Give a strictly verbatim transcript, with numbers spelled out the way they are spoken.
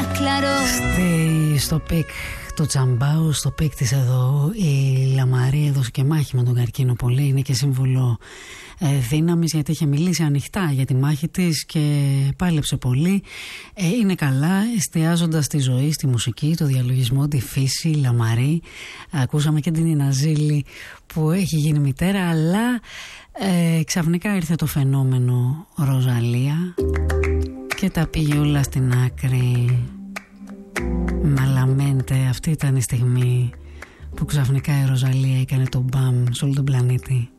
Στη, στο πικ του Τσαμπάου, στο πικ της εδώ, η Λαμαρή έδωσε και μάχη με τον καρκίνο πολύ. Είναι και σύμβολο ε, δύναμης, γιατί είχε μιλήσει ανοιχτά για τη μάχη της και πάλεψε πολύ. Ε, είναι καλά, εστιάζοντας στη ζωή, στη μουσική, το διαλογισμό, τη φύση. Λαμαρή, ακούσαμε και την Ιναζίλη που έχει γίνει μητέρα, αλλά ε, ξαφνικά ήρθε το φαινόμενο Ροζαλία και τα πήγε όλα στην άκρη. Μαλαμέντε, αυτή ήταν η στιγμή που ξαφνικά η Ροζαλία έκανε το μπαμ σε όλο τον πλανήτη.